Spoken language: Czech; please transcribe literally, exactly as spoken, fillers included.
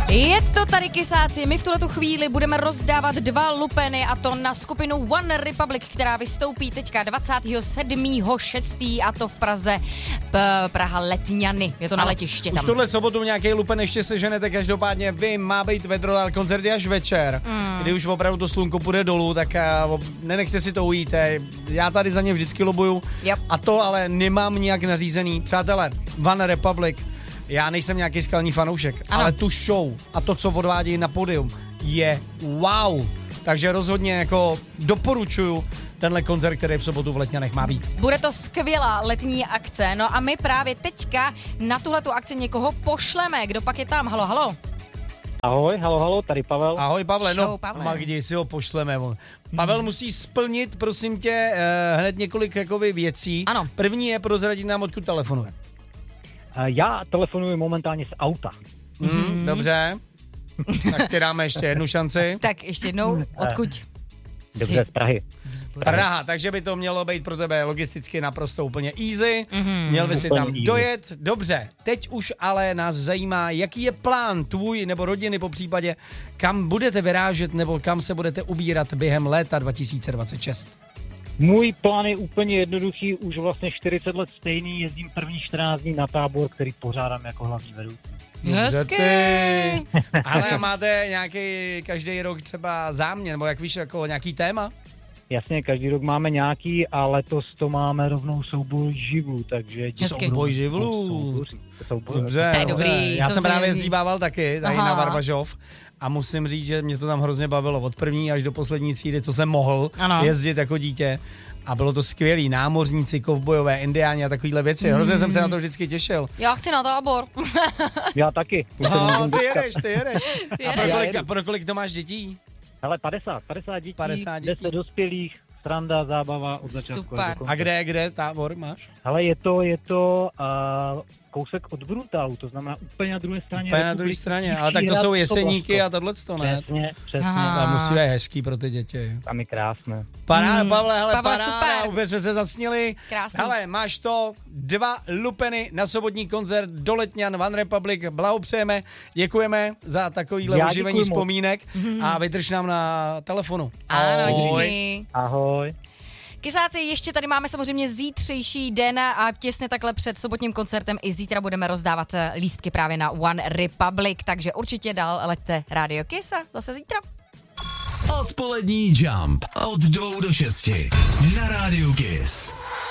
Je to tady, kysáci, my v tuhletu chvíli budeme rozdávat dva lupeny a to na skupinu One Republic, která vystoupí teďka dvacátého sedmého šestého a to v Praze P- Praha Letňany. Je to na letiště tam. Už tuhle sobotu nějaký lupen ještě seženete, každopádně vy má být Vedrodál koncert až večer, mm. kdy už opravdu to slunko půjde dolů, tak uh, nenechte si to ujít. Já tady za ně vždycky lobuju yep. a to ale nemám nijak nařízený. Přátelé, One Republic, já nejsem nějaký skalní fanoušek, ano. ale tu show a to, co odvádějí na pódium, je wow. Takže rozhodně jako doporučuju tenhle koncert, který v sobotu v Letňanech má být. Bude to skvělá letní akce, no a my právě teďka na tuhletu akci někoho pošleme. Kdo pak je tam? Halo, halo. Ahoj, halo, halo, tady Pavel. Ahoj, Pavle, Show, no Pavle. Magdi, si ho pošleme. Pavel hmm. musí splnit, prosím tě, eh, hned několik jakoby věcí. Ano. První je prozradit nám, odkud telefonuje. Já telefonuji momentálně z auta. Hmm, hmm. Dobře. Tak ti dáme ještě jednu šanci. Tak ještě jednou, odkud? Dobře, z Prahy. Praha, takže by to mělo být pro tebe logisticky naprosto úplně easy. Mm-hmm. Měl by si Úplně tam easy. dojet. Dobře, teď už ale nás zajímá, jaký je plán tvůj nebo rodiny po případě, kam budete vyrážet nebo kam se budete ubírat během léta dva tisíce dvacet šest. Můj plán je úplně jednoduchý, už vlastně čtyřicet let stejný, jezdím první čtrnáct dní na tábor, který pořádám jako hlavní vedoucí. Hezky. Ale máte nějaký každý rok třeba záměr, nebo jak víš, jako nějaký téma? Jasně, každý rok máme nějaký, a letos to máme rovnou souboj živlů, takže... Souboj živlů. Dobře, to je dobrý. Já to jsem se právě jezdí. zývával taky, tady Aha. na Varvažov. A musím říct, že mě to tam hrozně bavilo od první až do poslední třídy, co jsem mohl ano. jezdit jako dítě. A bylo to skvělý, námořníci, kovbojové, indiáni a takovýhle věci. Hrozně mm. jsem se na to vždycky těšil. Já chci na tábor. Já taky. No, ty jedeš, ty jedeš. Ty A pro jedeš. kolik, a pro kolik to máš dětí? Hele, padesát, padesát dětí, padesát dětí. deset dospělých, sranda, zábava od začátku. Super. A kde, kde tábor máš? Hele, je to, je to uh, kousek od Brutálu, to znamená úplně na druhé straně. Úplně na druhé straně, ale tak to jsou Jeseníky a tohleto, ne? Přesně, přesně. Aha. To musí být hezký pro ty děti. Tam je krásné. Paráda, Mm, Pavle, hele, Pavle, paráda, super. úplně jsme se zasnili. Krásný. Hele, máš to, dva lupeny na sobotní koncert do Letňan, One Republic, blahopřejeme, děkujeme za takovýhle Já oživení děkuji moc. vzpomínek a vydrž nám na telefonu. Ano, Ahoj. díky. Ahoj. Kysáci, ještě tady máme samozřejmě zítřejší den a těsně takhle před sobotním koncertem i zítra budeme rozdávat lístky právě na One Republic, takže určitě dál leďte Radio Kiss a zase zítra. Odpolední Jump od dvou do šesti na Rádiu Kiss.